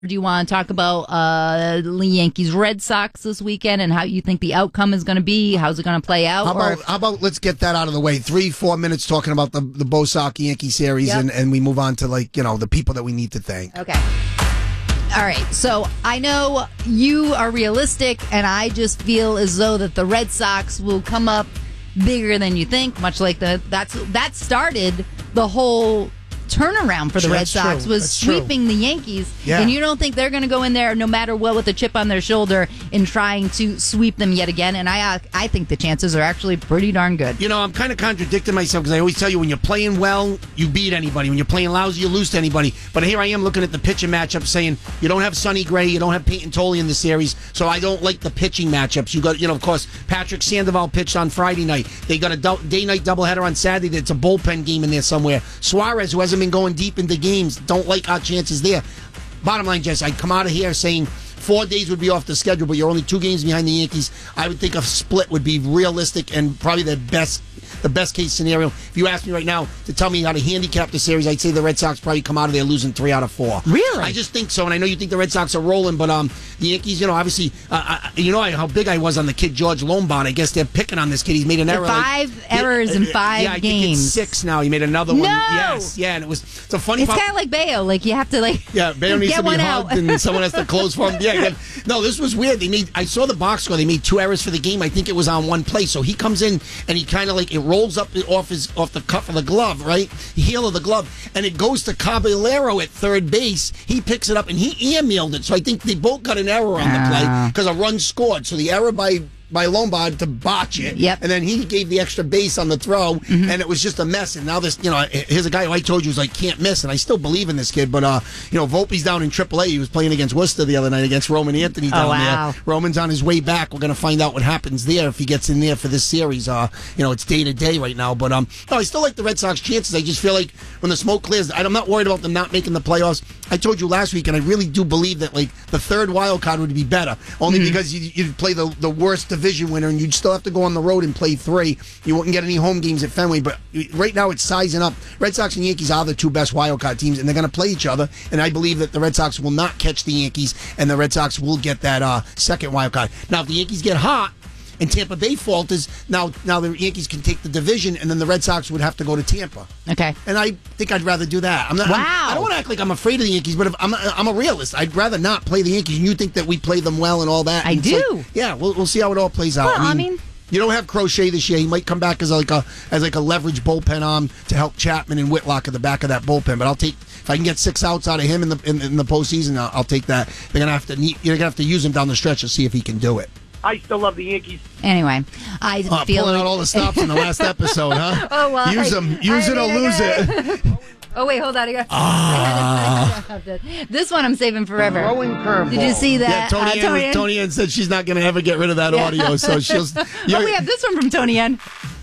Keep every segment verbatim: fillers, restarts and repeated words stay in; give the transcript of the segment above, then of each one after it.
Do you want to talk about uh, the Yankees Red Sox this weekend and how you think the outcome is going to be? How's it going to play out? How about, how about let's get that out of the way? Three, four minutes talking about the the Bo Sox Yankee series, Yep. and, and we move on to like you know the people that we need to thank. Okay. All right. So I know you are realistic, and I just feel as though that the Red Sox will come up bigger than you think. Much like the that's that started the whole turnaround for the Sure, Red that's Sox true. was That's true. sweeping the Yankees, Yeah. and you don't think they're going to go in there no matter what with a chip on their shoulder in trying to sweep them yet again? And I I think the chances are actually pretty darn good. You know, I'm kind of contradicting myself because I always tell you when you're playing well, you beat anybody. When you're playing lousy, you lose to anybody. But here I am looking at the pitching matchup saying you don't have Sonny Gray, you don't have Peyton Tolley in the series, so I don't like the pitching matchups. You got, you know, of course, Patrick Sandoval pitched on Friday night. They got a do- day-night doubleheader on Saturday. It's a bullpen game in there somewhere. Suarez, who hasn't been going deep into games, don't like our chances there. Bottom line, Jess, I'd come out of here saying four days would be off the schedule, but you're only two games behind the Yankees. I would think a split would be realistic and probably the best the best case scenario. If you ask me right now to tell me how to handicap the series, I'd say the Red Sox probably come out of there losing three out of four. Really? I just think so, and I know you think the Red Sox are rolling, but um, the Yankees, you know, obviously, uh, I, you know how big I was on the kid George Lombard. I guess they're picking on this kid. He's made an error. Five like, errors in yeah, five yeah, I games. think it's six now. He made another one. No! Yes, yeah, and it was it's a funny. It's pop- kind of like Bayo. Like you have to like yeah, Bayo needs get to be one hugged out. and someone has to close for him. Yeah, yeah. No, this was weird. They made. I saw the box score. They made two errors for the game. I think it was on one play. So he comes in and he kind of like it rolls up off his off the cuff of the glove, right, heel of the glove, and it goes to Caballero at third base. He picks it up and he airmailed it. So I think they both got an error on the play because a run scored. So the error by. by Lombard to botch it. Yep. And then he gave the extra base on the throw, Mm-hmm. and it was just a mess. And now this, you know, here's a guy who I told you was like, can't miss, and I still believe in this kid. But, uh, you know, Volpe's down in triple A. He was playing against Worcester the other night against Roman Anthony down Oh, wow. there. Roman's on his way back. We're going to find out what happens there if he gets in there for this series. Uh, you know, it's day to day right now. But, um, no, I still like the Red Sox chances. I just feel like when the smoke clears, I'm not worried about them not making the playoffs. I told you last week, and I really do believe that, like, the third wild card would be better, only Mm-hmm. because you, you'd play the, the worst division winner, and you'd still have to go on the road and play three. You wouldn't get any home games at Fenway, but right now it's sizing up. Red Sox and Yankees are the two best wild card teams, and they're going to play each other, and I believe that the Red Sox will not catch the Yankees, and the Red Sox will get that uh, second wild card. Now, if the Yankees get hot, and Tampa Bay falters, now now the Yankees can take the division, and then the Red Sox would have to go to Tampa. Okay. And I think I'd rather do that. I'm not. Wow. I'm, I don't want to act like I'm afraid of the Yankees, but if I'm, a, I'm a realist. I'd rather not play the Yankees. And you think that we play them well and all that. I And do. so, yeah, we'll we'll see how it all plays out. Well, I mean- you don't have Crochet this year. He might come back as like a as like a leverage bullpen arm to help Chapman and Whitlock at the back of that bullpen. But I'll take if I can get six outs out of him in the in, in the postseason. I'll, I'll take that. They're gonna have to need, you're gonna have to use him down the stretch to see if he can do it. I still love the Yankees. Anyway, I Uh, feel pulling like, out all the stops in the last episode, huh? Oh, well, use I- them, use I it or mean, I lose got- it. Oh wait, hold on. I got, Ah. this one I'm saving forever. Throwing curveball. Did you see Yeah, that? Tony, uh, Ann, Tony was- Ann? Tony Ann said she's not going to ever get rid of that audio, so she'll. Oh, we have this one from Tony Ann.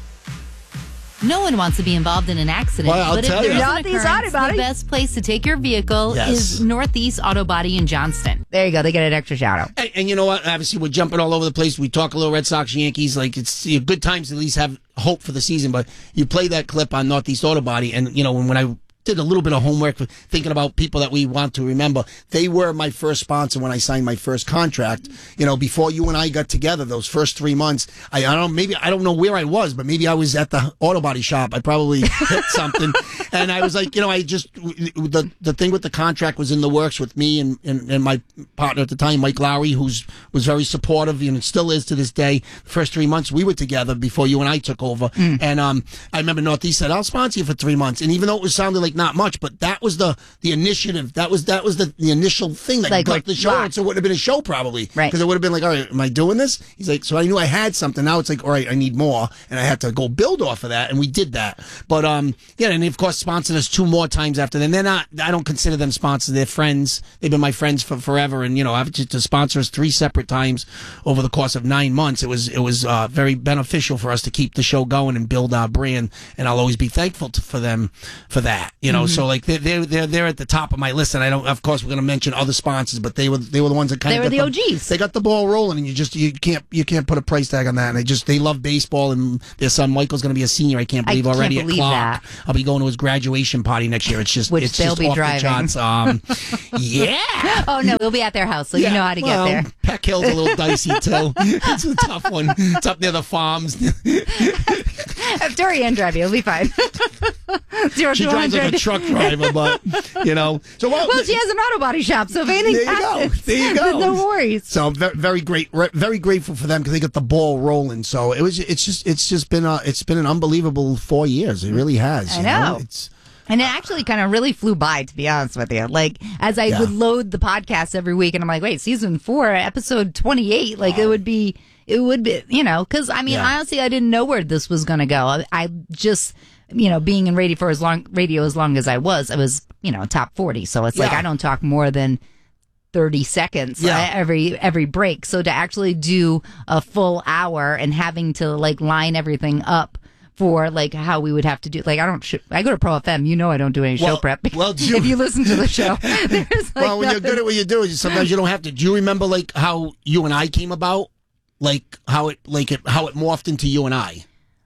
No one wants to be involved in an accident, Well, I'll but if tell there's you. an Northeast occurrence, Auto Body. the best place to take your vehicle Yes. is Northeast Auto Body in Johnston. There you go. They get an extra shout out. And, and you know what? Obviously, we're jumping all over the place. We talk a little Red Sox, Yankees. Like, it's you know, good times to at least have hope for the season. But you play that clip on Northeast Auto Body, and, you know, when, when I did a little bit of homework thinking about people that we want to remember, they were my first sponsor when I signed my first contract. You know, before you and I got together, those first three months, I, I don't maybe I don't know where I was, but maybe I was at the auto body shop. I probably hit something, and I was like, you know, I just the the thing with the contract was in the works with me and, and, and my partner at the time, Mike Lowry, who's was very supportive and still is to this day. The first three months we were together before you and I took over, Mm. and um, I remember Northeast said, "I'll sponsor you for three months," and even though it was sounding like not much, but that was the the initiative. That was that was the, the initial thing that Like, got like, the show. wow. And so it wouldn't have been a show probably, Right. Because it would have been like, all right, am I doing this? He's like, so I knew I had something. Now it's like, all right, I need more, and I had to go build off of that, and we did that. But um, yeah, and they, of course sponsored us two more times after. Then they're not. I don't consider them sponsors. They're friends. They've been my friends for forever, and you know, I've just to sponsor us three separate times over the course of nine months. It was it was uh, very beneficial for us to keep the show going and build our brand, and I'll always be thankful to, for them for that. You know, mm-hmm. so like they're, they're they're they're at the top of my list, and I don't. Of course, we're going to mention other sponsors, but they were they were the ones that kind of they were the, the O Gs. They got the ball rolling, and you just you can't you can't put a price tag on that. And they just they love baseball, and their son Michael's going to be a senior. I can't believe I already can't believe at Clark. that. I'll be going to his graduation party next year. It's just which it's they'll just be off driving. The charts. Um, yeah. Oh no, we'll be at their house, so yeah, you know how to well, get there. Peck Hill's a little dicey too. It's a tough one. It's up near the farms. Have Dorian drive you, it'll be fine. Zero she to drives like a hundred. truck driver, but you know. So well, well, she has an auto body shop, so if anything there you happens, go. There you go. no worries. So very, very great, very grateful for them because they got the ball rolling. So it was, it's just, it's just been a, it's been an unbelievable four years. It really has. I you know. know? It's. And it actually kind of really flew by, to be honest with you. Like, as I Yeah. would load the podcast every week, and I'm like, wait, season four, episode twenty-eight, like, wow. it would be, it would be, you know, because, I mean, Yeah. honestly, I didn't know where this was going to go. I, I just, you know, being in radio for as long, radio as long as I was, I was, you know, top forty. So it's like, Yeah. I don't talk more than thirty seconds Yeah. uh, every every break. So to actually do a full hour and having to, like, line everything up for like how we would have to do, like I don't sh- I go to Pro F M, you know I don't do any Well- show prep. well, do you- if you listen to the show, there's like Well, when you're nothing. good at what you do, sometimes you don't have to. Do you remember like how you and I came about? Like how it, like it, how it morphed into you and I.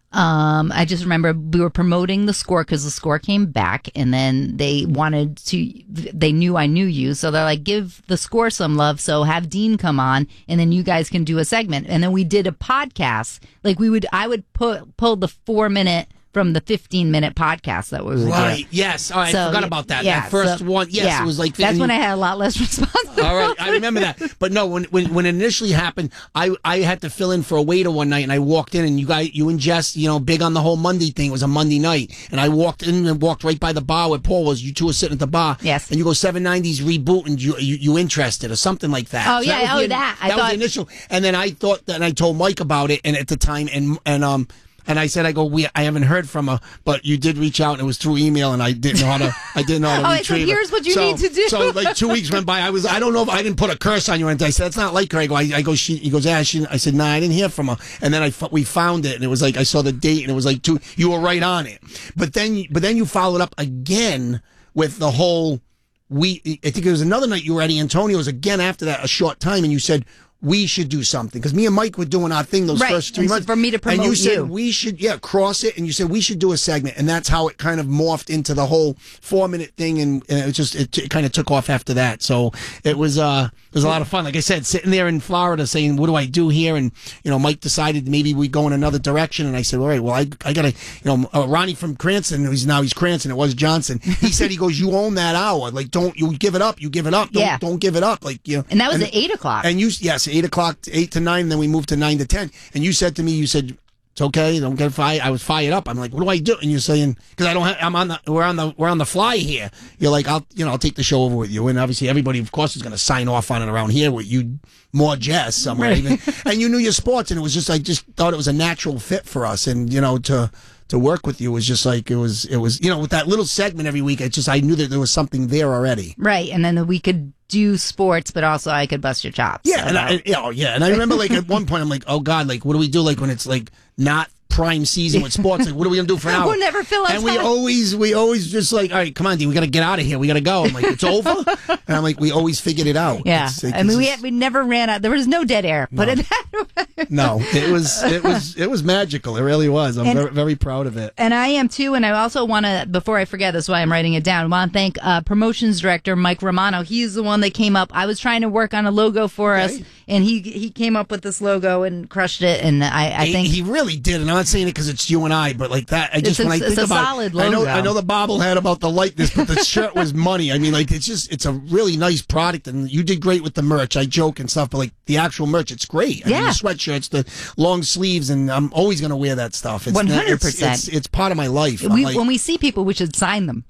Um, I just remember we were promoting the score because the score came back, and then they wanted to. They knew I knew you, so they're like, "Give the score some love." So have Dean come on, and then you guys can do a segment. And then we did a podcast. Like we would, I would put pull the four minute from the fifteen minute podcast that we would Right. do. Yes. All right. So, I forgot about that. yeah, that first so- one. Yes. yeah. It was like that's and when you- I had a lot less responsibility. All right, I remember that. But no, when when when it initially happened, I I had to fill in for a waiter one night, and I walked in, and you guys, you and Jess, you know, big on the whole Monday thing. It was a Monday night, and I walked in and walked right by the bar where Paul was. You two were sitting at the bar. Yes. And you go seven nineties reboot, and you you, you interested or something like that. Oh, yeah, was oh, the- that. I that was thought- the initial. And then I thought that, and I told Mike about it, and at the time, and and um. And I said, I go, we, I haven't heard from her, but you did reach out, and it was through email, and I didn't know how to, I didn't know how to Oh, I said, retrieve it. here's what you So- need to do. So like two weeks went by. I was, I don't know if I didn't put a curse on you, and I said, it's not like her. I go, I, I go, she, he goes, yeah, she, I said, nah, I didn't hear from her. And then I, f- we found it, and it was like, I saw the date, and it was like two, you were right on it. But then, but then you followed up again with the whole, we, I think it was another night you were at Antonio's again after that, a short time, and you said, we should do something because me and Mike were doing our thing those Right, first three and so months for me to and you promote said you. we should yeah cross it and you said we should do a segment and that's how it kind of morphed into the whole four minute thing and, and it was just it, it kind of took off after that. So it was uh it was a lot of fun. Like I said, sitting there in Florida saying what do I do here, and you know Mike decided maybe we go in another direction, and I said all right, well I I gotta, you know uh, Ronnie from Cranston, who's now he's Cranston, it was Johnson, he said he goes, you own that hour, like don't you give it up, you give it up, don't, Yeah. don't give it up, like you know. And that was at eight o'clock. And you, yes, eight o'clock, eight to nine, then we moved to nine to ten. And you said to me, you said, it's okay, don't get fired. I was fired up. I'm like, what do I do? And you're saying, because I don't have, I'm on the, we're on the, we're on the fly here. You're like, I'll, you know, I'll take the show over with you. And obviously everybody, of course, is going to sign off on it around here with you, more Jess, somewhere Right. even. And you knew your sports, and it was just, I just thought it was a natural fit for us. And, you know, to, to work with you was just like, it was, it was, you know, with that little segment every week, I just, I knew that there was something there already. Right, and then we could do sports, but also I could bust your chops. Yeah, and I, about- yeah, oh, yeah, and I remember like at one point I'm like, oh god, like what do we do like when it's like not prime season with sports? Like what are we gonna do for an hour? We'll never fill our And we time. always, we always just like, all right, come on, D, we gotta get out of here. We gotta go. I'm like, it's over, and I'm like, we always figured it out. Yeah, It's, like, I mean, we it's- had, we never ran out. There was no dead air. Put it that way. no, it was it was it was magical. It really was. I'm And- very, very proud of it. And I am too. And I also want to, before I forget, that's why I'm writing it down. I want to thank uh, promotions director Mike Romano. He's the one that came up. I was trying to work on a logo for us, Okay. and he he came up with this logo and crushed it. And I, I he, think he really did, and I'm not saying it because it's you and I, but like that, I just It's a- when I it's think a about solid it, I know logo. I know the bobblehead about the likeness, but the shirt was money. I mean, like it's just it's a really nice product, and you did great with the merch. I joke and stuff, but like the actual merch, it's great. I mean, Yeah. the sweatshirts, the long sleeves, and I'm always going to wear that stuff. It's one not- hundred it's, percent. It's, it's part of my life. I'm we, like, when we see people, we should sign them.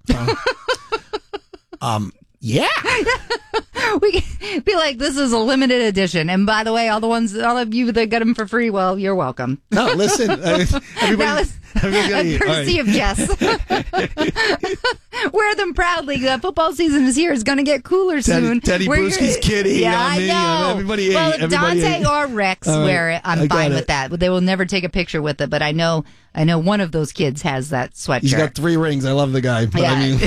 um, yeah. We can be like, this is a limited edition. And by the way, all the ones, all of you that got them for free, well, you're welcome. No, listen, uh, everybody, That was- Everyone's gonna eat. All Courtesy right. of Jess. Wear them proudly. The football season is here. It's going to get cooler Teddy, soon. Teddy Wear Bruschi's your- kitty. Yeah, on I me. know. Everybody ate. Well, if Everybody Dante ate. or Rex All right. wear it, I I'm got fine it. with that. But they will never take a picture with it. But I know, I know one of those kids has that sweatshirt. He's got three rings. I love the guy. But Yeah. I mean,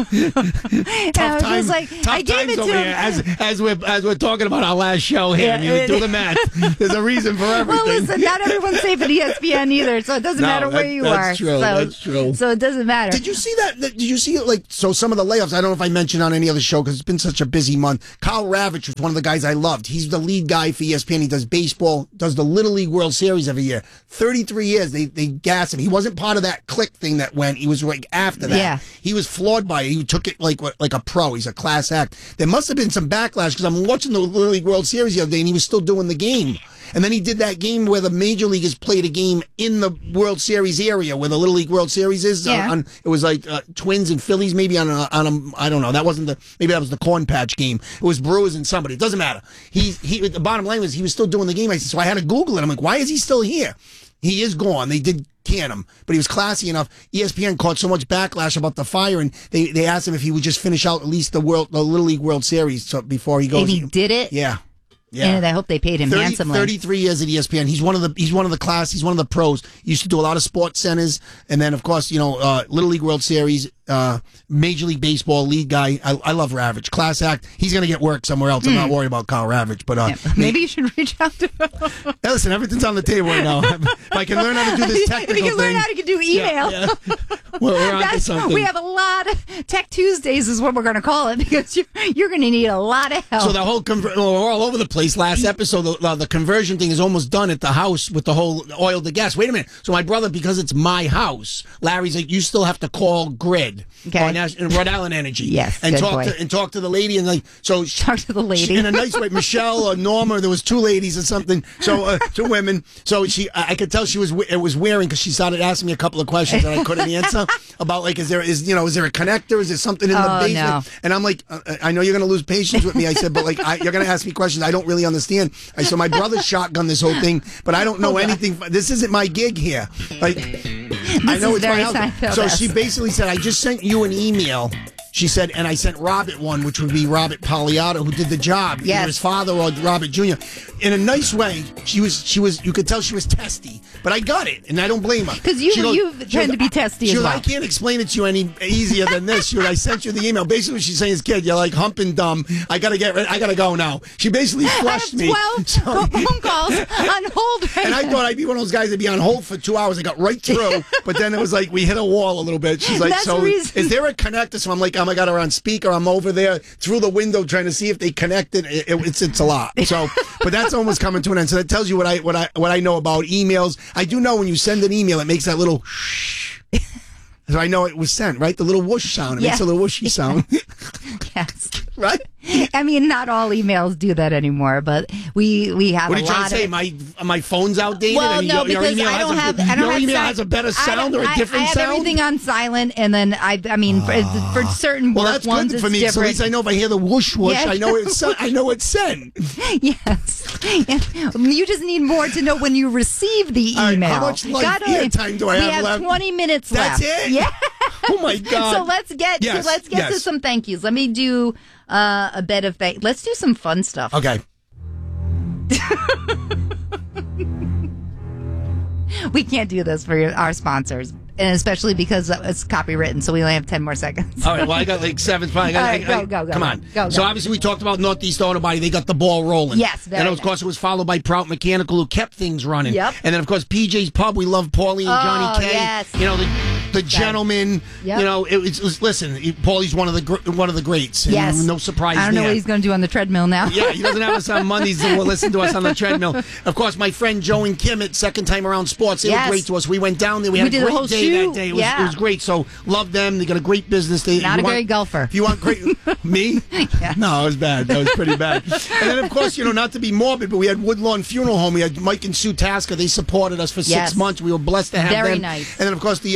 And I was time- just like, tough I gave times it to over him. here. As, as we're as we're talking about our last show here, Yeah, I mean, it- do the math. There's a reason for everything. Well, listen, not everyone's safe at E S P N either, so it doesn't No, matter where that- you that's are. true, So, that's true. So it doesn't matter. Did you see that? Did you see it? Like, so some of the layoffs, I don't know if I mentioned on any other show because it's been such a busy month. Kyle Ravitch was one of the guys I loved. He's the lead guy for E S P N. He does baseball, does the Little League World Series every year. thirty-three years, they, they gas him. He wasn't part of that click thing that went. He was like after that. Yeah. He was flawed by it. He took it like like a pro. He's a class act. There must have been some backlash because I'm watching the Little League World Series the other day and he was still doing the game. And then he did that game where the major leaguers played a game in the World Series area where the Little League World Series is. Yeah. On, on, it was like uh, Twins and Phillies maybe on a, on a, I don't know. That wasn't the, maybe that was the Corn Patch game. It was Brewers and somebody. It doesn't matter. He, he, the bottom line was he was still doing the game. I said, so I had to Google it. I'm like, why is he still here? He is gone. They did can him, but he was classy enough. E S P N caught so much backlash about the fire, and they, they asked him if he would just finish out at least the world, the Little League World Series so before he goes. And he did it? Yeah. Yeah. And I hope they paid him thirty, handsomely. thirty-three years at E S P N. He's one of the he's one of the class. He's one of the pros. He used to do a lot of sports centers, and then of course you know uh, Little League World Series, uh, Major League Baseball lead guy. I, I love Ravitch. Class act. He's gonna get work somewhere else. I'm not worried about Kyle Ravitch, but uh, Yeah, maybe you should reach out to him. hey, listen, everything's on the table right now. If I can learn how to do this If technical you can learn thing, how to do email. yeah, yeah. Well, we're on to That's, something. we have a lot of Tech Tuesdays is what we're going to call it because you're, you're going to need a lot of help. So the whole conver- well, we're all over the place. Last episode, the, uh, the conversion thing is almost done at the house with the whole oil to gas. Wait a minute. So my brother, because it's my house, Larry's like, you still have to call Grid Okay. or Nas- Rhode Island Energy, Yes, and good talk boy. to and talk to the lady and like so. Talk to the lady. she- in a nice way, Michelle or Norma. There was two ladies or something. So uh, two women. So she, I I could tell she was it was wearing because she started asking me a couple of questions that I couldn't answer about like is there is you know is there a connector? Is there something in the Oh, basement? no. And I'm like, uh, I know you're going to lose patience with me. I said, but like, I, you're going to ask me questions I don't really understand. I said, my brother shotgunned this whole thing, but I don't know anything. This isn't my gig here. Like, I know is it's my very house. Seinfeld-esque. So she basically said, I just sent you an email. She said, and I sent Robert one, which would be Robert Pagliato, who did the job. Yes. Either his father or Robert Junior In a nice way, she was, she was, you could tell she was testy, but I got it, and I don't blame her. 'Cause you- She goes- you she tend goes, to be testy she as goes, well. I can't explain it to you any easier than this. She goes, I sent you the email. Basically, what she's saying is, kid, you're like humping dumb. I gotta get, rid- I gotta go now. She basically I have flushed me. twelve So- phone calls on hold right and I now. thought I'd be one of those guys that'd be on hold for two hours. I got right through, but then it was like we hit a wall a little bit. She's like, That's "So the reason- is there a connector?" So I'm like, "Oh my god, are on speaker." I'm over there through the window trying to see if they connected. It, it, it's it's a lot. So, but that's almost coming to an end. So that tells you what I what I what I know about emails. I do know when you send an email, it makes that little shh. So I know it was sent, right? The little whoosh sound. It Yeah. makes a little whooshy sound, Yes. right? I mean, not all emails do that anymore, but we we have What are a you trying lot to say? of. My my phone's outdated. Well, and no, your, your because email I don't has have. a, I don't your have email si- has a better I sound don't- or a I- different I have sound. everything on silent, and then I. I mean, for, for certain Well, work that's ones, good it's for me. So at different. least I know if I hear the whoosh whoosh, Yes. I know it's I know it's sent. Yes. You just need more to know when you receive the All right, email. how much life God only- airtime do I we have have left? twenty minutes That's left. it? Yeah. Oh my god! So let's get Yes, to, let's get to yes. some thank yous. Let me do uh, a bit of thank. Let's do some fun stuff. Okay. We can't do this for our sponsors, and especially because it's copywritten, so we only have ten more seconds. All right. Well, I got like seven. Probably. I, All right, I, go, I- go, go, Come go. on. Go, So go. obviously we talked about Northeast Auto Body. They got the ball rolling. Yes, very And of nice. course it was followed by Prout Mechanical, who kept things running. Yep. And then of course P J's Pub. We love Paulie and Oh, Johnny K. yes. You know the the gentleman. Yep. You know it was, it was listen. he- Paulie's one of the gr- one of the greats. And Yes. No surprise. I don't know there. what he's going to do on the treadmill now. Yeah, he doesn't have us on Mondays to listen to us on the treadmill. Of course, my friend Joe and Kim at Second Time Around Sports, they Yes. were great to us. We went down there. We We had did a the great whole day shoot. that day. It was, Yeah. it was great. So love them. They got a great business. They, Not you a want- great golfer. If you want great, me? Yeah. No, it was bad. That was pretty bad. And then, of course, you know, not to be morbid, but we had Woodlawn Funeral Home. We had Mike and Sue Tasker. They supported us for Yes. six months. We were blessed to have Very them. nice. And then, of course, the uh, adult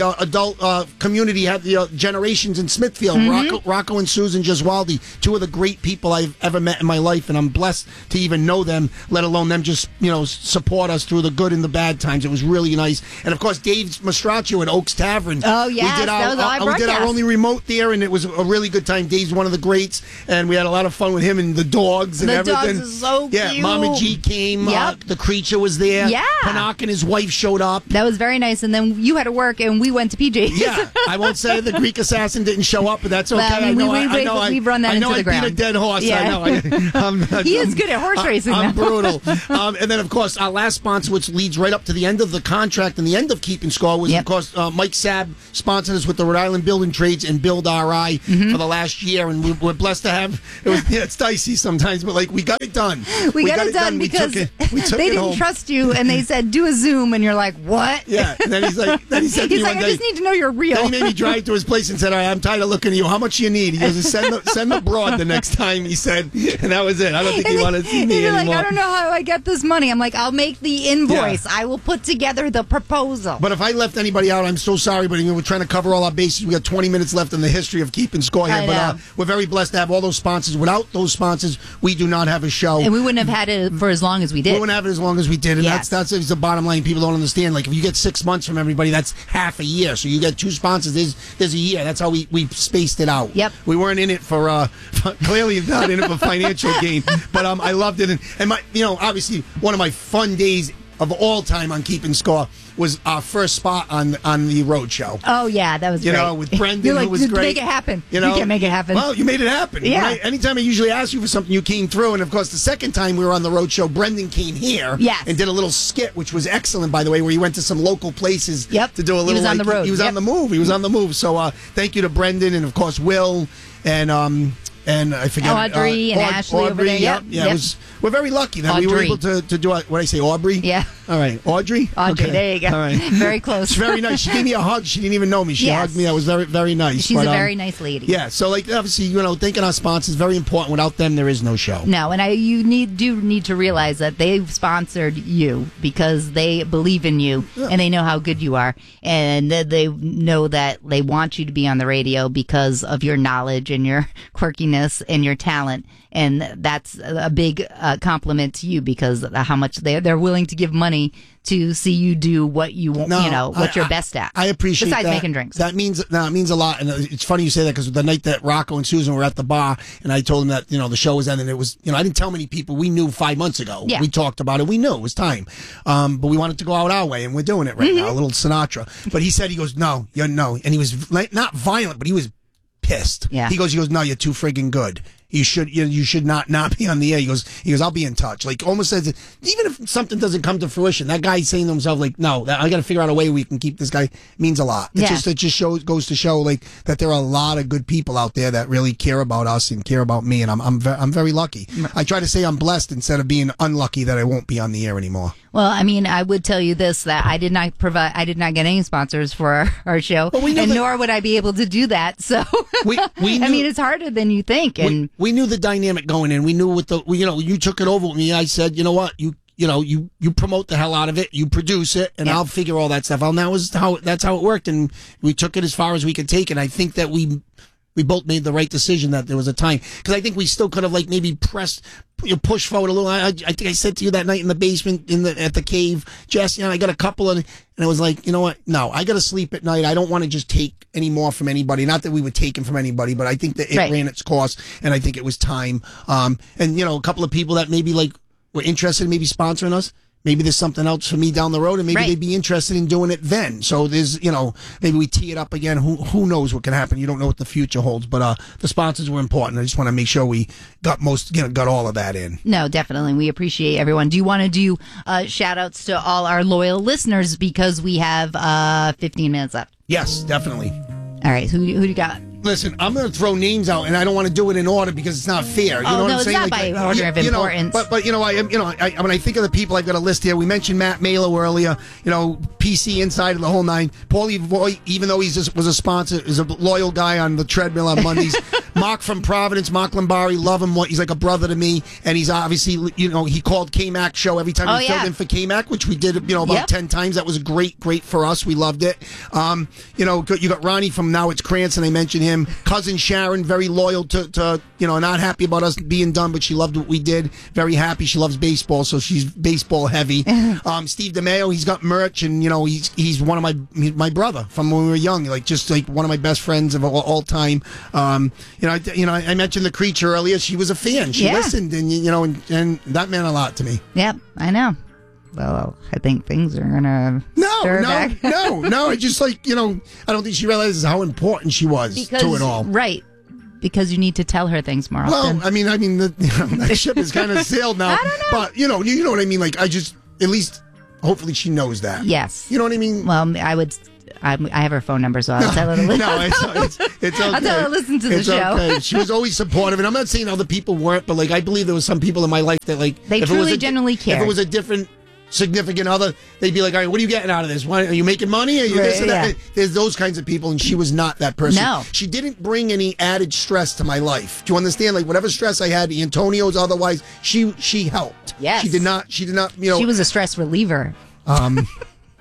adult uh, community, have the uh, generations in Smithfield, mm-hmm. Rocco, Rocco and Susan Gesualdi, two of the great people I've ever met in my life, and I'm blessed to even know them, let alone them just, you know, support us through the good and the bad times. It was really nice. And, of course, Dave Mastraccio at Oaks Tavern. Oh, yes, we did our, that was our uh, we did our only remote there, and it was a really good time. Dave's one of the greats, and we had a lot of fun with him and the dogs and the everything. The dogs are so yeah, cute. Mama G came. Yep. Uh, the creature was there. Yeah. Panak and his wife showed up. That was very nice. And then you had to work, and we went to P J's. Yeah, I won't say the Greek assassin didn't show up, but that's okay. Well, I mean, I know. we, I, we, I know. we've run that I know into I the ground. beat a dead horse. Yeah. I know. I, I'm, he is good at horse racing. I'm though. brutal. Um, and then, of course, our last sponsor, which leads right up to the end of the contract and the end of Keeping Score, was, yep. of course, uh, Mike Sabb sponsored us with the Rhode Island Building Trades and Build R I mm-hmm. for the last year, and we, we're blessed to have. It was yeah, it's dicey sometimes, but like we got it done. We, we got, got it done, done. because we took it, we took they it didn't home. trust you, and they said do a Zoom, and you're like, what? Yeah. And then he's like, then he said, to he's me like, one I day, just need to know you're real. Then he made me drive to his place and said, all right, I'm tired of looking at you. How much do you need? He goes, send the, send the broad the next time, he said. And that was it. I don't think and he wanted to see me you're anymore. like, I don't know how I get this money. I'm like, I'll make the invoice. Yeah. I will put together the proposal. But if I left anybody out, I'm so sorry, but you know, we're trying to cover all our bases. We got twenty minutes left in the history of Keeping Score here. I but know. uh, we're very blessed to have all those sponsors. Without those sponsors, we do not have a show. And we wouldn't have had it for as long as we did. We wouldn't have it as long as we did. And yes. that's, that's the bottom line. People don't understand. Like, if you get six months from everybody, that's half a year. So you get two sponsors, there's, there's a year. That's how we, we spaced it out. Yep. We weren't in it for, uh, clearly not in it for financial gain. But um, I loved it. And, and my, you know, obviously, one of my fun days of all time on Keeping Score was our first spot on on the road show. Oh yeah, that was you great. know with Brendan. You're like, who was great. Make it happen. You know, you can't make it happen. Well, you made it happen. Yeah. When I, anytime I usually ask you for something, you came through. And of course, the second time we were on the road show, Brendan came here. Yes. And did a little skit, which was excellent, by the way, where he went to some local places. Yep. To do a little. He was on like, the road. He was yep. on the move. He was on the move. So uh, thank you to Brendan and of course Will and um. And I forget Audrey uh, and Aud- Ashley Aubrey, over there. Yeah, Yep. yeah. Yep. It was, we're very lucky that Audrey. we were able to, to do it. What did I say, Aubrey? Yeah. All right, Audrey. Audrey, okay. there you go. All right. Very close. It's very nice. She gave me a hug. She didn't even know me. She yes. hugged me. That was very, very nice. She's but, a um, very nice lady. Yeah. So, like, obviously, you know, thanking our sponsors is very important. Without them, there is no show. No, and I you need do need to realize that they've sponsored you because they believe in you Yeah. and they know how good you are, and they know that they want you to be on the radio because of your knowledge and your quirkiness and your talent. And that's a big uh, compliment to you because of how much they're they're willing to give money to see you do what you want, No, you know, what I- you're I- best at. I appreciate besides that. making drinks. That means no, it means a lot, and it's funny you say that because the night that Rocco and Susan were at the bar, and I told them that you know the show was ending. It was you know I didn't tell many people. We knew five months ago. Yeah. We talked about it. We knew it was time, um, but we wanted to go out our way, and we're doing it right Mm-hmm. now. A little Sinatra. But he said he goes no, you're no, and he was like, not violent, but he was pissed. Yeah. He goes, he goes, no, you're too friggin' good. You should, you, you should not not be on the air. He goes, he goes, I'll be in touch. Like almost says, even if something doesn't come to fruition, that guy's saying to himself, like, no, that, I got to figure out a way we can keep this guy. It means a lot. It Yeah. just, it just shows, goes to show, like, that there are a lot of good people out there that really care about us and care about me, and I'm, I'm, ve- I'm very lucky. I try to say I'm blessed instead of being unlucky that I won't be on the air anymore. Well, I mean, I would tell you this, that I did not provide, I did not get any sponsors for our, our show, Well, we knew and that- nor would I be able to do that. So, We- we I knew- mean, it's harder than you think. And we, we knew the dynamic going in. We knew what the, we, you know, you took it over with me. I said, you know what, you, you know, you, you promote the hell out of it, you produce it, and Yeah. I'll figure all that stuff out. And that was how, that's how it worked. And we took it as far as we could take. And I think that we, we both made the right decision that there was a time. Because I think we still could have, like, maybe pressed, you know, push forward a little. I, I think I said to you that night in the basement, in the, at the cave, Jess, you know, I got a couple of, and I was like, you know what? No, I got to sleep at night. I don't want to just take any more from anybody. Not that we were taking from anybody, but I think that it Right. ran its course, and I think it was time. Um, and, you know, a couple of people that maybe, like, were interested in maybe sponsoring us. Maybe there's something else for me down the road, and maybe Right. they'd be interested in doing it then. So there's, you know, maybe we tee it up again. Who who knows what can happen? You don't know what the future holds. But uh, the sponsors were important. I just want to make sure we got most, you know, got all of that in. no, definitely. We appreciate everyone. Do you want to do uh, shout outs to all our loyal listeners because we have uh, fifteen minutes left? Yes, definitely. All right. Who, who do you got? Listen, I'm going to throw names out, and I don't want to do it in order because it's not fair. You Oh, know what no, I'm it's saying? not by order of you know, importance. but but you know, I am. You know, I, when I think of the people, I've got a list here. We mentioned Matt Malo earlier. You know, P C Inside of the whole nine. Paulie Voigt, even though he just was a sponsor, is a loyal guy on the treadmill on Mondays. Mark from Providence, Mark Lombari, love him. He's like a brother to me, and he's obviously, you know, he called K-Mac show every time Oh, we yeah. filled in for K-Mac, which we did, you know, about Yep. ten times. That was great, great for us. We loved it. Um, you know, you got Ronnie from Now It's Cranston. I mentioned him. Cousin Sharon, very loyal to, to, you know, not happy about us being done, but she loved what we did. Very happy. She loves baseball, so she's baseball heavy. um, Steve DeMeo, he's got merch, and you know, he's he's one of my he's my brother from when we were young, like just like one of my best friends of all, all time. Um, you know, I, you know, I mentioned the Creature earlier. She was a fan. She Yeah. listened, and you know, and, and that meant a lot to me. Yep, I know. Well, I think things are gonna No, stir no, back. no, no. I just like, you know, I don't think she realizes how important she was because, to it all. Right. Because you need to tell her things more often. Well, I mean, I mean, the, you know, that ship has kind of sailed now. I don't know. But you know, you, you know what I mean. Like, I just, at least, hopefully, she knows that. Yes. You know what I mean? Well, I would. I, I have her phone number, so I'll tell her to listen. No, it's, it's, it's okay. I'll tell her to listen to the it's show. Okay. She was always supportive, and I'm not saying other people weren't, but like I believe there was some people in my life that like They if it was truly a, genuinely If cared. it was a different significant other, they'd be like, "All right, what are you getting out of this? Why, are you making money? Are you Right, this and that?" yeah. There's those kinds of people, and she was not that person. No. She didn't bring any added stress to my life. Do you understand? Like whatever stress I had, Antonio's otherwise, she she helped. Yes. She did not. She did not. You know. She was a stress reliever. Um.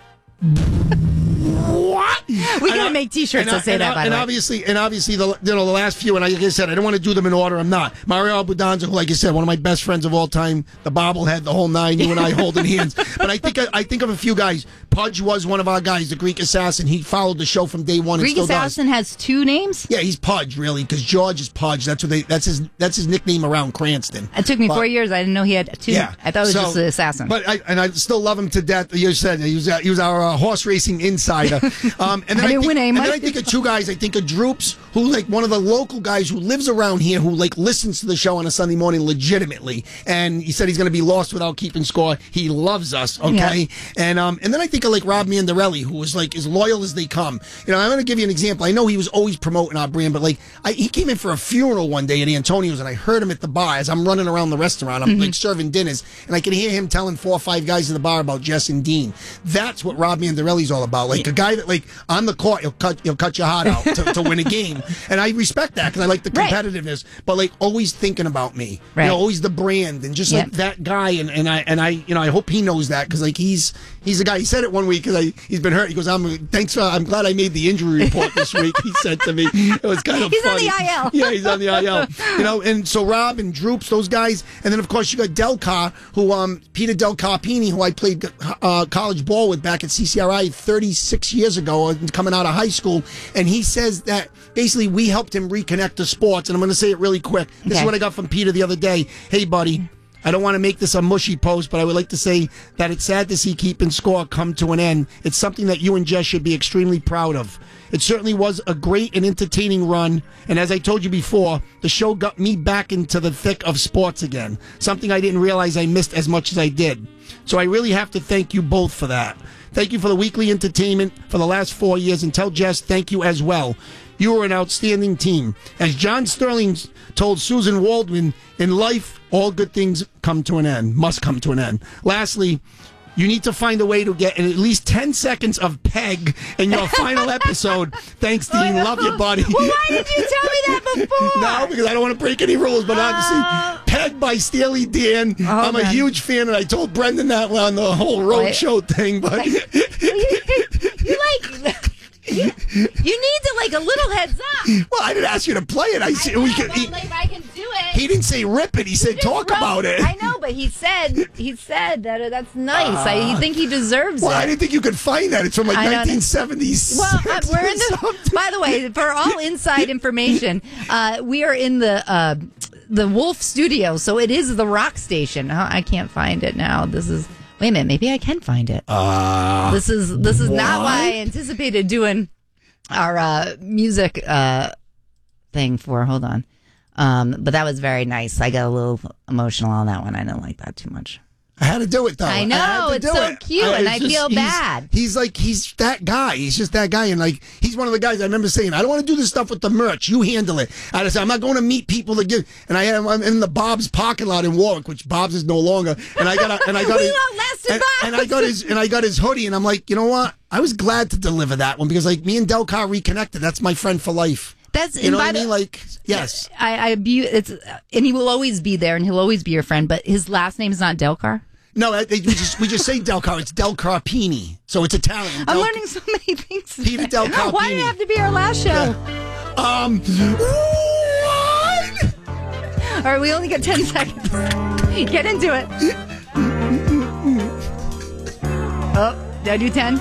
What? We And gotta I- make T-shirts and that I- say and that. I- By and the way, obviously, and obviously, the you know the last few, and like I said, I don't want to do them in order. I'm not. Mario Albudanza, who, like I said, one of my best friends of all time, the bobblehead, the whole nine. You and I holding hands. But I think I, I think of a few guys. Pudge was one of our guys, the Greek assassin. He followed the show from day one. Greek and still Assassin has two names. does. Yeah, he's Pudge, really, because George is Pudge. That's what they. That's his. That's his nickname around Cranston. It took me But- four years. I didn't know he had two. Yeah, I thought it was So- just the assassin. But I and I still love him to death. You said he was uh, he was our uh, horse racing insider. Um, and then I didn't think, win any and then money. I think of two guys. I think of Droops, who like one of the local guys who lives around here, who like listens to the show on a Sunday morning legitimately. And he said he's going to be lost without keeping score. He loves us, okay. Yeah. And um, and then I think of like Rob Mandarelli, who was like as loyal as they come. You know, I'm going to give you an example. I know he was always promoting our brand, but like I, he came in for a funeral one day at Antonio's, and I heard him at the bar as I'm running around the restaurant. I'm Mm-hmm. like serving dinners, and I can hear him telling four or five guys in the bar about Jess and Dean. That's what Rob Mandarelli's all about. Like a guy that like on the court, he'll cut he'll cut your heart out to, to win a game, and I respect that because I like the Right. competitiveness. But like always thinking about me, Right. you know, always the brand, and just like Yep. that guy. And, and I and I you know I hope he knows that because like he's he's a guy. He said it one week because I he's been hurt. He goes, I'm thanks for I'm glad I made the injury report this week. He said to me, it was kind of He's on funny. the I L. Yeah, he's on the I L. You know, and so Rob and Droops, those guys, and then of course you got Delcar, who um Peter Del Carpini, who I played uh, college ball with back at C C R I thirty-six years ago, uh, coming out of high school, and he says that basically we helped him reconnect to sports. And I'm going to say it really quick. This Okay. is what I got from Peter the other day. Hey, buddy. I don't want to make this a mushy post, but I would like to say that it's sad to see keeping score come to an end. It's something that you and Jess should be extremely proud of. It certainly was a great and entertaining run, and as I told you before, the show got me back into the thick of sports again, something I didn't realize I missed as much as I did. So I really have to thank you both for that. Thank you for the weekly entertainment for the last four years, and tell Jess thank you as well. You were an outstanding team. As John Sterling told Susan Waldman, in life, all good things come to an end, must come to an end. Lastly, you need to find a way to get at least ten seconds of Peg in your final episode. Thanks, Dean. Love you, buddy. Well, why did you tell me that before? No, because I don't want to break any rules, but obviously, Peg by Steely Dan. I'm a man. huge fan, and I told Brendan that on the whole road Wait. show thing, but... you, you like. You, you need to like a little heads up. Well, I didn't ask you to play it. I, I see, know, we could, but, he, like, I can do it. he didn't say rip it. He said Just talk wrote- about it. I know, but he said he said that uh, that's nice. I think he deserves Well, it. I didn't think you could find that. It's from like I don't- nineteen seventies. Well, uh, we're in the. By the way, for all inside information, uh, we are in the uh, the Wolf Studio, so it is the rock station. Uh, I can't find it now. This is. Wait a minute. Maybe I can find it. Uh, this is this is not what I what? anticipated doing our uh, music uh, thing for. Hold on. Um, but that was very nice. I got a little emotional on that one. I didn't like that too much. I had to do it, though. I know, had to it's do so it. cute, and it's I feel he's- bad. He's like, he's that guy. He's just that guy. And like, he's one of the guys I remember saying, I don't want to do this stuff with the merch. You handle it. I just, I'm not going to meet people to give. And I am, I'm in the Bob's parking lot in Warwick, which Bob's is no longer. And I got, a, and I got We his, outlasted and, Bob's. and I got his, and I got his hoodie. And I'm like, you know what? I was glad to deliver that one because like me and Delcar reconnected. That's my friend for life. That's You know and what I by mean? the- Like, yes. I, I abu- it's and he will always be there, and he'll always be your friend. But his last name is not Delcar. No, I- we just we just say Del Car. It's Del Carpini, so it's Italian. I'm Del- learning so many things. Peter today. Del Carpini. Why did it have to be our last show? Um, what? All right, we only got ten seconds. Get into it. Oh, did I do ten?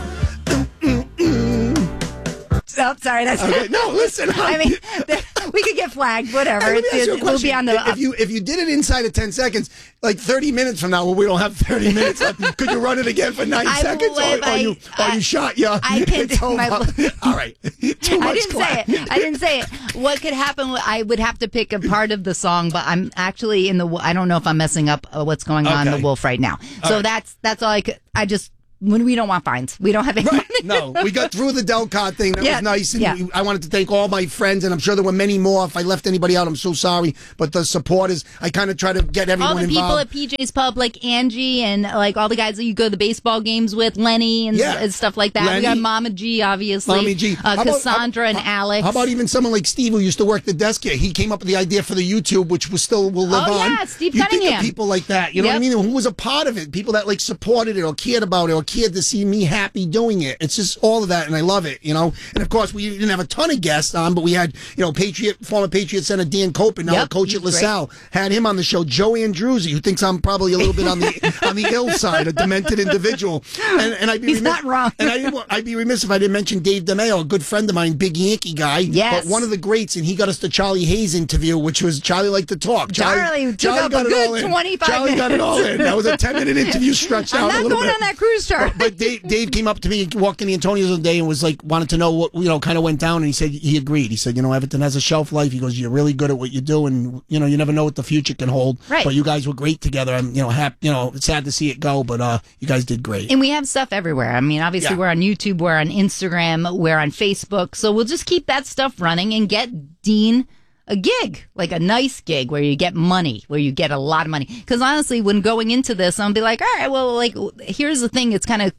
Oh, sorry, that's Okay, no, listen. I mean, we could get flagged. Whatever. Hey, let me It's, ask you a it, we'll be question. on the. If you if you did it inside of ten seconds, like thirty minutes from now, well, we don't have thirty minutes left. Could you run it again for nine I seconds, or, believe or I- you or I- you shot? Yeah, I can- it's over. my- All right, too much I didn't clap. say it. I didn't say it. What could happen? I would have to pick a part of the song, but I'm actually in the. I don't know if I'm messing up uh, what's going on in Okay. the Wolf right now. All So right. that's that's all I could. I just when we don't want fines, we don't have any Right. money. No, we got through the Delcott thing. That Yeah, was nice. And yeah. I wanted to thank all my friends, and I'm sure there were many more. If I left anybody out, I'm so sorry. But the supporters, I kind of try to get everyone All the people involved. at P J's Pub, like Angie and like all the guys that you go to the baseball games with, Lenny and, Yeah. and stuff like that. We Lenny. got Mama G, obviously. Mommy G. Uh, How about- Cassandra how- and Alex. How about even someone like Steve who used to work the desk here? He came up with the idea for the YouTube, which was still will live Oh, on. yeah, Steve you think Cunningham. of people like that, you know what I Yep. mean? Who was a part of it? People that like supported it or cared about it or cared to see me happy doing it. It's just all of that, and I love it, you know. And of course, we didn't have a ton of guests on, but we had, you know, Patriot, former Patriot center Dan Copen, now Yep, the coach he's at LaSalle, had him on the show. Joe Andruzzi, who thinks I'm probably a little bit on the on the ill side, a demented individual. And, and I'd be He's remiss, not wrong. And I didn't, want- I'd be remiss if I didn't mention Dave DeMeo, a good friend of mine, big Yankee guy. Yes. But one of the greats, and he got us the Charlie Hayes interview, which was Charlie liked to talk. Charlie took up a got it good all in. twenty-five Charlie got it all in. That was a ten minute interview stretched I'm out a not little going bit. on that cruise chart. But Dave, Dave came up to me, walked in the Antonios one day, and was like, wanted to know what, you know, kind of went down. And he said he agreed. He said, you know, Everton has a shelf life. He goes, you're really good at what you do, and you know, you never know what the future can hold. Right. But you guys were great together. I'm, you know, happy. You know, it's sad to see it go, but uh, you guys did great. And we have stuff everywhere. I mean, obviously, Yeah. we're on YouTube, we're on Instagram, we're on Facebook. So we'll just keep that stuff running and get Dean a gig, like a nice gig where you get money, where you get a lot of money. Because honestly, when going into this, I'll be like, all right, well, like, here's the thing. It's kind of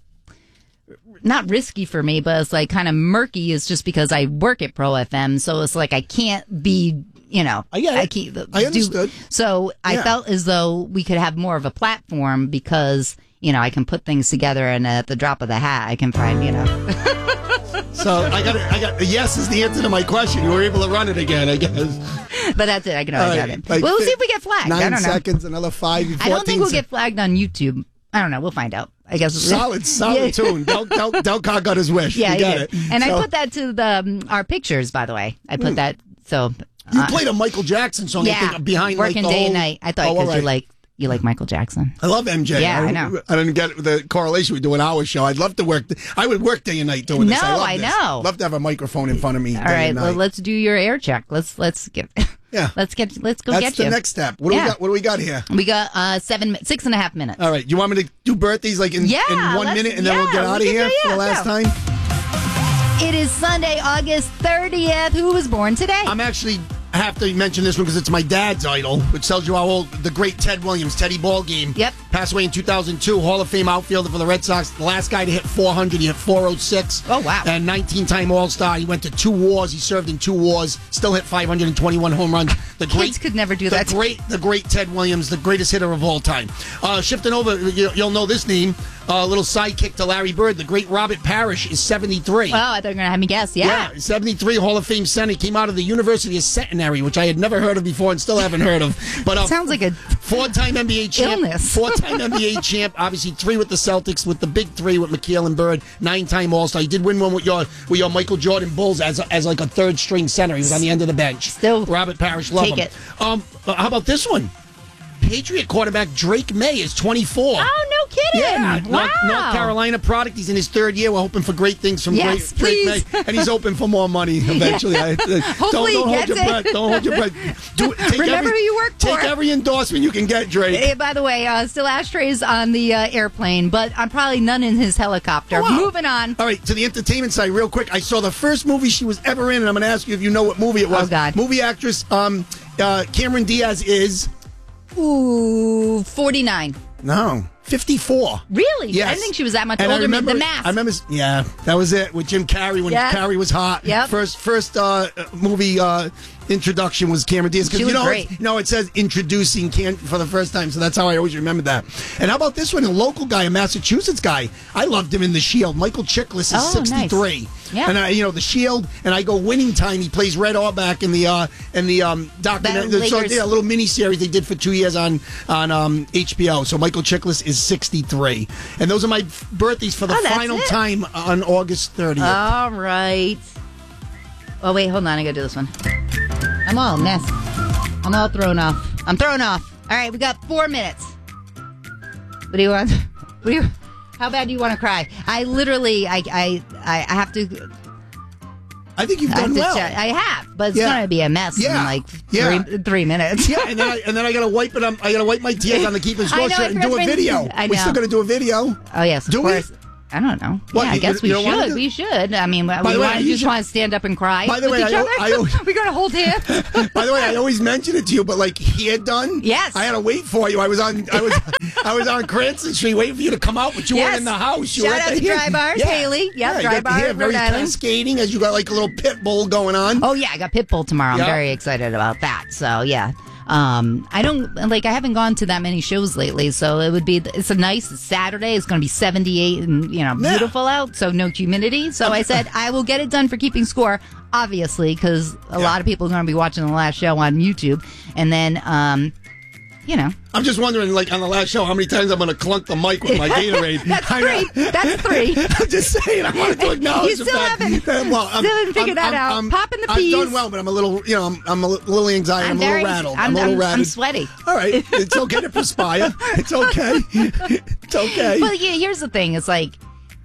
not risky for me, but it's like kind of murky is just because I work at Pro F M. So it's like I can't be, you know, I get it. can't I understood. so I Yeah. felt as though we could have more of a platform because, you know, I can put things together and at the drop of the hat, I can find, you know. So I got, I got. Yes is the answer to my question. You were able to run it again, I guess. But that's it. I can always All have right, it. like we'll fi- see if we get flagged. Nine I don't know. seconds, another five. I don't think we'll fourteen get flagged on YouTube. I don't know. We'll find out. I guess. Solid, solid Yeah. tune. Del, Del, Delcar got his wish. Yeah, you got yeah. it. And So, I put that to the um, our pictures, by the way. I put that so. You uh, played a Michael Jackson song. I yeah, think, behind working like, the day whole, and night. I thought Oh, because all you right. like you like Michael Jackson. I love M J. Yeah, I don't- know. I didn't get the correlation we do an hour show. I'd love to work. I would work day and night doing this. No, I, love I this. know. Love to have a microphone in front of me. All day right, and well, night. let's do your air check. Let's let's get. Yeah. Let's get let's go That's get the you. next step. What do Yeah. we got? What do we got here? We got uh seven mi- six and a half minutes. All right. You want me to do birthdays like in, Yeah, in one let's- minute, and then we'll yeah, get we out of can here do- for the yeah, last yeah. time? It is Sunday, August thirtieth. Who was born today? I'm actually I have to mention this one because it's my dad's idol, which tells you how old the great Ted Williams, Teddy Ballgame. Yep. Passed away in two thousand two, Hall of Fame outfielder for the Red Sox. The last guy to hit four hundred, he hit four oh six. Oh, wow. And nineteen-time All-Star. He went to two wars. He served in two wars. Still hit five hundred twenty-one home runs. The Kids could never do the that. Great, the great Ted Williams, the greatest hitter of all time. Uh, shifting over, you, you'll know this name. A uh, little sidekick to Larry Bird. The great Robert Parrish is seventy-three. Oh, I thought you were going to have me guess. Yeah. Yeah, seventy-three Hall of Fame center. Came out of the University of Centenary, which I had never heard of before and still haven't heard of. But uh, Sounds like a four-time N B A champ. illness. Four-time N B A champ. Obviously, three with the Celtics, with the big three with McHale and Bird. Nine-time All-Star. He did win one with your with your Michael Jordan Bulls as as like a third-string center. He was on the end of the bench. Still Robert Parrish, love take him. it. Um, uh, how about this one? Patriot quarterback Drake May is twenty-four. Oh, no kidding. Yeah, Wow. North, North Carolina product. He's in his third year. We're hoping for great things from Yes, great, Drake please. May, and he's hoping for more money eventually. I, uh, Hopefully don't, don't he hold gets your it. breath. Don't hold your breath. Do, take Remember every, who you work Take for. every endorsement you can get, Drake. Hey, by the way, uh, still ashtrays on the uh, airplane, but I'm probably none in his helicopter. Oh, wow. Moving on. All right, to the entertainment side, real quick. I saw the first movie she was ever in, and I'm going to ask you if you know what movie it was. Oh, God. Movie actress um, uh, Cameron Diaz is. Ooh, forty-nine. No, fifty-four. Really? Yes. I didn't think she was that much And I older. remember, The Mask. I remember, yeah, that was it with Jim Carrey when Yes. Carrey was hot. Yep. First, first uh, movie uh, introduction was Cameron Diaz. She you was know, great. it's- no, it says introducing Cam for the first time, so that's how I always remember that. And how about this one? A local guy, a Massachusetts guy. I loved him in The Shield. Michael Chiklis is Oh, sixty-three. nice. Yeah. And I, you know, The Shield, and I go Winning Time. He plays Red Auerbach in the uh, in the um, documentary. That So, Lakers- yeah, a little mini series they did for two years on on um, H B O. So Michael Chiklis is sixty-three, and those are my birthdays for the Oh, that's final it. time on August thirtieth. All right. Oh, wait, hold on. I got to do this one. I'm all messed. I'm all thrown off. I'm thrown off. All right, we got four minutes. What do you want? What do you? How bad do you want to cry? I literally, I, I, I I have to. I think you've I have done to well. check. I have, but it's Yeah. going to be a mess Yeah. in like Yeah. three, three minutes. Yeah, and then I, and then I gotta wipe it. On, I gotta wipe my tears on the keeping I score know, I shirt and forgot do a to bring- video. I We know. still gotta do a video. Oh yes, of Do we? course. I don't know. What, yeah, I you- guess we you don't wanna should. do- We should. I mean, we, By the way, want, you just should- want to stand up and cry By the with way, each I- other. I always- We're going to hold hands. By the way, I always mention it to you, but like hair done. Yes. I had to wait for you. I was on. I was. I was on Cranston Street waiting for you to come out, but you Yes. weren't in the house. You Shout were at out the to hair- Dry Bars, Haley. Yep, yeah, you Dry got the Bar, hair very Rhode Island. cascading as you got like a little pit bull going on. Oh yeah, I got Pitbull tomorrow. I'm Yeah. very excited about that. So yeah, um, I don't like. I haven't gone to that many shows lately, so it would be. It's a nice Saturday. It's going to be seventy-eight and you know Yeah. beautiful out, so no humidity. So I said I will get it done for keeping score, obviously, because a Yeah. lot of people are going to be watching the last show on YouTube, and then um, you know. I'm just wondering, like on the last show, how many times I'm going to clunk the mic with my Gatorade. That's I know. three. That's three. I'm just saying. I wanted to acknowledge You the still fact haven't- that, well, I'm, still haven't figured I'm, that I'm, out. I'm, Popping the I've peas. done well, but I'm a little, you know, I'm, I'm a little anxiety. I'm, I'm a little very- rattled. I'm- I'm, a little I'm- I'm rattled. sweaty. All right, it's okay to perspire. It's okay. It's okay. But yeah, here's the thing: it's like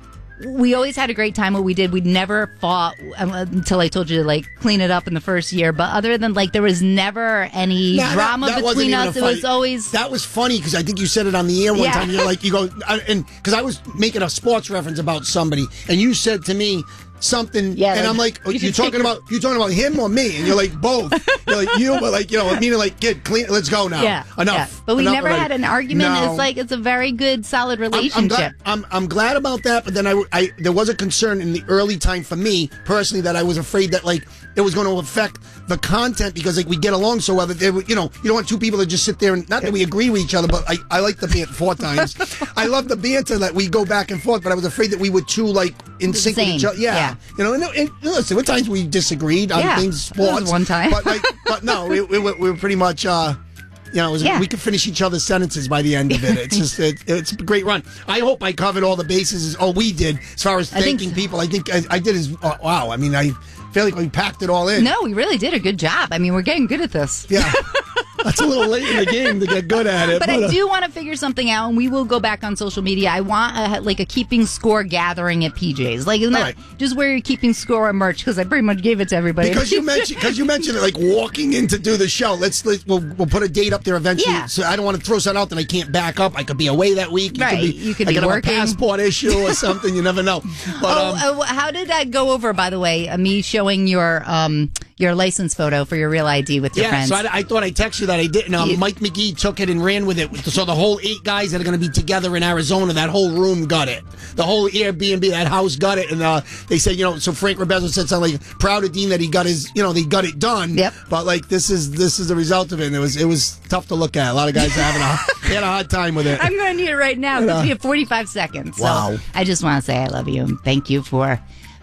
we always had a great time. What we did, we never fought um, until I told you to like clean it up in the first year. But other than like, there was never any Nah, that- drama that wasn't between even us. a It was fight. always That was funny because I think you said it on the air one Yeah. time. You're like, you go, I, and because I was making a sports reference about somebody, and you said to me something, Yeah, and like, I'm like, oh, you you should talking take your- about you talking about him or me? And you're like, both. You're like you, but like you know, meaning like, get clean. Let's go now. yeah, enough. yeah. But we Enough never already. had an argument. No. It's like it's a very good, solid I'm, relationship. I'm glad. I'm, I'm glad about that. But then I, I, there was a concern in the early time for me personally that I was afraid that like it was going to affect the content because like we get along so well that they would, you know, you don't want two people to just sit there and not that we agree with each other, but I, I like the banter four times. I love the banter that we go back and forth, but I was afraid that we were too like in sync with Same. each other. Yeah, Yeah. you know. And, and listen, what times we disagreed on Yeah. things, There was sports. one time. but like, but no, we, we, were- we were pretty much. Uh, You know, it was, Yeah. we could finish each other's sentences by the end of it. It's just, it, it's a great run. I hope I covered all the bases. Oh, we did as far as I think thanking so. people. I think I, I did as oh, wow. I mean, I feel like we packed it all in. No, we really did a good job. I mean, we're getting good at this. Yeah, that's a little late in the game to get good at it. But uh, I do want to figure something out, and we will go back on social media. I want a, like a keeping score gathering at P J's, like not right. just where you're keeping score on merch because I pretty much gave it to everybody. Because you mentioned, because you mentioned it, like walking in to do the show. Let's, let's we'll, we'll put a date up there eventually. Yeah. So I don't want to throw something out that I can't back up. I could be away that week. Right. Could be, You could I be could working. have a passport issue or something. You never know. But oh, um, uh, how did that go over? By the way, uh, me showing your um your license photo for your real I D with your yeah, friends. so I, I thought I'd text you that I didn't. Um, You- Mike McGee took it and ran with it. So the whole eight guys that are going to be together in Arizona, that whole room got it. The whole Airbnb, that house got it. And uh, they said, you know, so Frank Rebezzo said something like, proud of Dean that he got his, you know, they got it done. Yep. But like, this is this is the result of it. And it was it was tough to look at. A lot of guys are having a, they had a hard time with it. I'm going to need it right now because we have forty-five seconds. So Wow. I just want to say I love you and thank you for.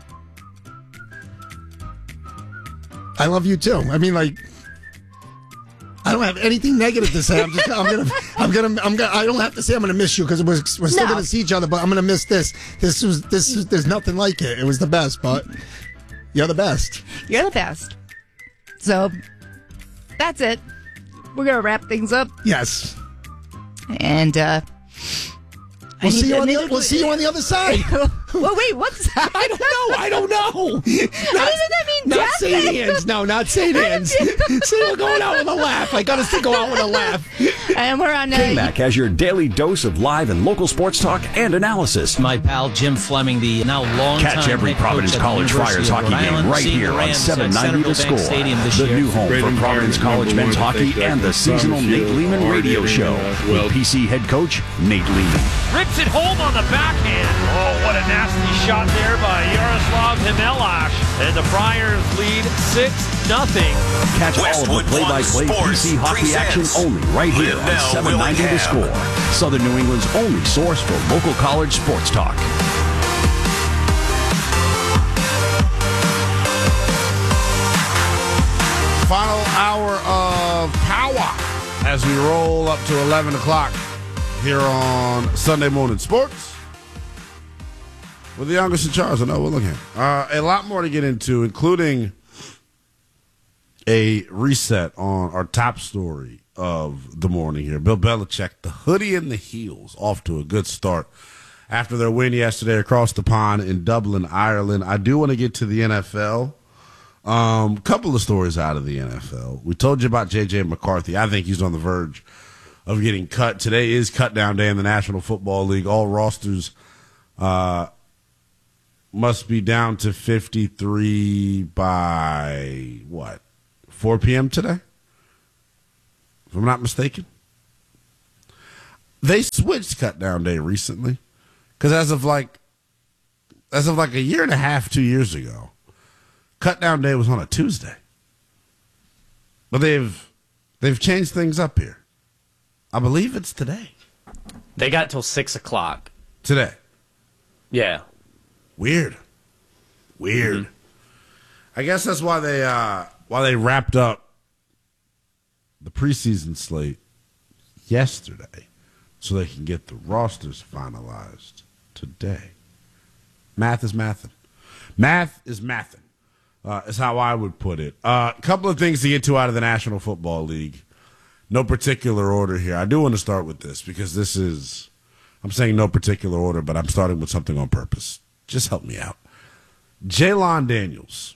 I love you too. I mean, like, I don't have anything negative to say. I'm just, I'm gonna, I'm gonna, I'm gonna. I don't have to say I'm gonna miss you because we're, we're still No. gonna see each other. But I'm gonna miss this. This was, this is, there's nothing like it. It was the best, but you're the best. You're the best. So that's it. We're going to wrap things up. Yes. And uh, I We'll need see you to- on the. I need We'll to- see you on the other side. Well, wait, what's that? I don't know. I don't know. What does that mean? Not Saint Anne's. No, not Saint Anne's. See, we're going out with a laugh. I got us to go out with a laugh. And we're on. Uh, K-Mac has your daily dose of live and local sports talk and analysis. My pal Jim Fleming, the now long-time Catch every head coach Providence at the College University Friars of hockey Rhode game Island, right seeing here the on Rams seven at ninety The Centerville Bank Score. Stadium this The year. new home Great for Providence environment, College number men's one, I hockey think and the that seasonal Providence Nate Lehman Field radio already show in, uh, well- with P C head coach Nate Lehman. Rips it home on the backhand. Oh, what a nasty shot there by Yaroslav Himelash. And the Friars lead six nothing. Catch Westwood all of the One play-by-play P Sports C hockey action presents only right here Live on Now, seven ninety The Willingham. Score. Southern New England's only source for local college sports talk. Final hour of power as we roll up to eleven o'clock here on Sunday Morning Sports with the youngest in charge. I know we're looking. Uh, a lot more to get into, including a reset on our top story of the morning here. Bill Belichick, the hoodie and the heels, off to a good start after their win yesterday across the pond in Dublin, Ireland. I do want to get to the N F L. Um, couple of stories out of the N F L. We told you about J J McCarthy. I think he's on the verge of getting cut. Today is cut down day in the National Football League. All rosters uh, must be down to fifty-three by what? four p.m. today? If I'm not mistaken. They switched cut down day recently. Because as of like as of like a year and a half, two years ago, cut down day was on a Tuesday. But they've they've changed things up here. I believe it's today. They got till six o'clock. Today. Yeah. Weird. Weird. Mm-hmm. I guess that's why they uh, why they wrapped up the preseason slate yesterday, so they can get the rosters finalized today. Math is mathin'. Math is mathin'. Uh, is how I would put it. A uh, couple of things to get to out of the National Football League. No particular order here. I do want to start with this because this is, I'm saying no particular order, but I'm starting with something on purpose. Just help me out. Jalon Daniels.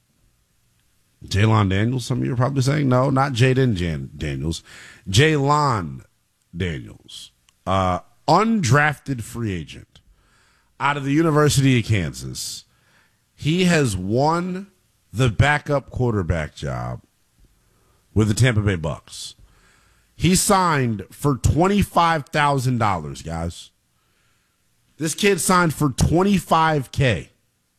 Jalon Daniels, some of you are probably saying, no, not Jaden Jan- Daniels. Jalon Daniels. Uh, undrafted free agent out of the University of Kansas. He has won the backup quarterback job with the Tampa Bay Bucks. He signed for twenty-five thousand dollars, guys. This kid signed for twenty-five K.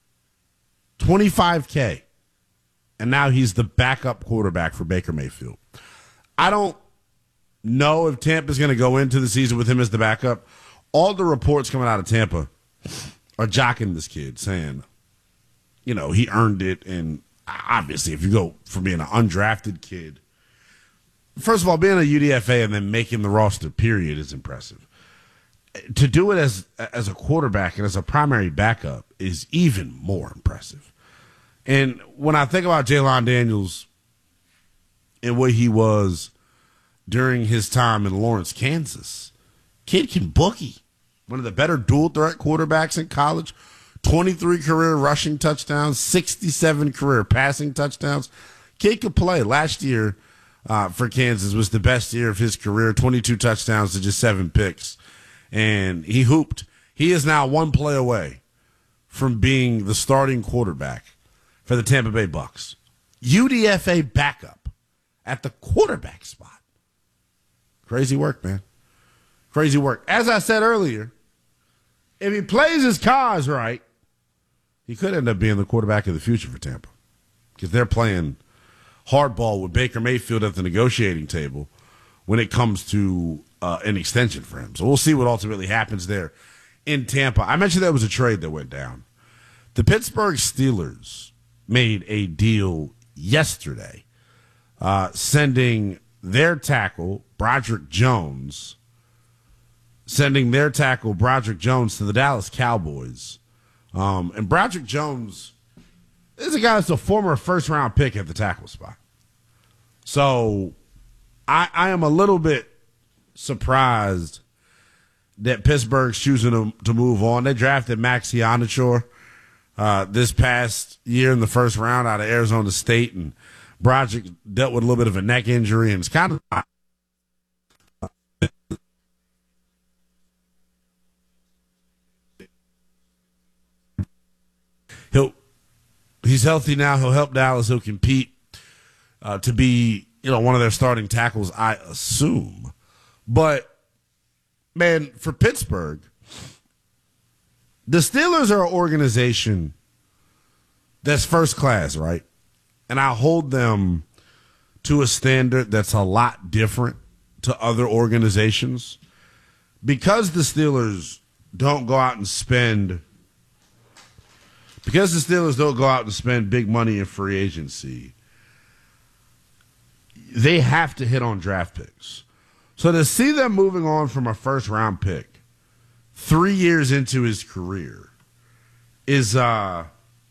twenty-five K. And now he's the backup quarterback for Baker Mayfield. I don't know if Tampa's going to go into the season with him as the backup. All the reports coming out of Tampa are jocking this kid, saying, you know, he earned it. And obviously, if you go from being an undrafted kid, first of all, being a U D F A and then making the roster, period, is impressive. To do it as as a quarterback and as a primary backup is even more impressive. And when I think about Jalon Daniels and what he was during his time in Lawrence, Kansas, kid can boogie. One of the better dual threat quarterbacks in college. twenty-three career rushing touchdowns, sixty-seven career passing touchdowns. Kid could play. Last year uh, for Kansas was the best year of his career, twenty-two touchdowns to just seven picks. And he hooped. He is now one play away from being the starting quarterback for the Tampa Bay Bucks. U D F A backup at the quarterback spot. Crazy work, man. Crazy work. As I said earlier, if he plays his cards right, he could end up being the quarterback of the future for Tampa because they're playing hardball with Baker Mayfield at the negotiating table when it comes to uh, an extension for him. So we'll see what ultimately happens there in Tampa. I mentioned there was a trade that went down. The Pittsburgh Steelers made a deal yesterday, uh, sending their tackle, Broderick Jones, sending their tackle, Broderick Jones, to the Dallas Cowboys. Um, and Broderick Jones is a guy that's a former first-round pick at the tackle spot. So I, I am a little bit surprised that Pittsburgh's choosing to, to move on. They drafted Max Ionichor uh, this past year in the first round out of Arizona State, and Broderick dealt with a little bit of a neck injury, and it's kind of he'll he's healthy now. He'll help Dallas. He'll compete uh, to be, you know, one of their starting tackles, I assume. But man, for Pittsburgh, the Steelers are an organization that's first class, right? And I hold them to a standard that's a lot different to other organizations. Because the Steelers don't go out and spend because the Steelers don't go out and spend big money in free agency, they have to hit on draft picks. So to see them moving on from a first round pick three years into his career is uh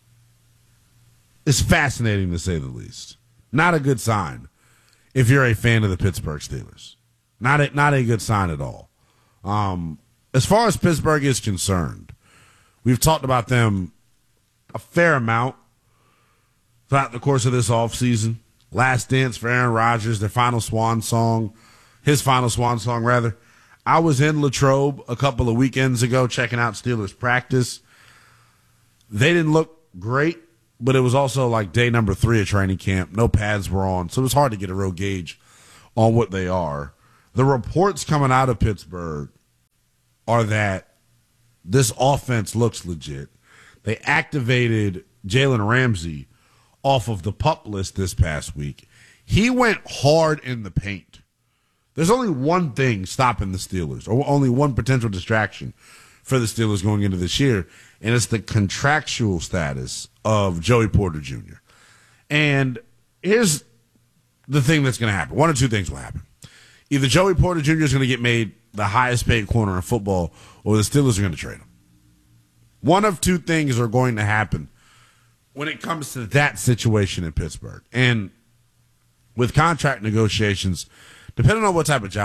is fascinating, to say the least. Not a good sign if you're a fan of the Pittsburgh Steelers. Not a, not a good sign at all. Um, as far as Pittsburgh is concerned, we've talked about them a fair amount throughout the course of this offseason. Last dance for Aaron Rodgers, their final swan song, his final swan song, rather. I was in Latrobe a couple of weekends ago checking out Steelers practice. They didn't look great, but it was also like day number three of training camp. No pads were on, so it was hard to get a real gauge on what they are. The reports coming out of Pittsburgh are that this offense looks legit. They activated Jalen Ramsey off of the PUP list this past week. He went hard in the paint. There's only one thing stopping the Steelers, or only one potential distraction for the Steelers going into this year, and it's the contractual status of Joey Porter Junior And here's the thing that's going to happen. One or two things will happen. Either Joey Porter Junior is going to get made the highest paid corner in football, or the Steelers are going to trade him. One of two things are going to happen when it comes to that situation in Pittsburgh. And with contract negotiations, depending on what type of job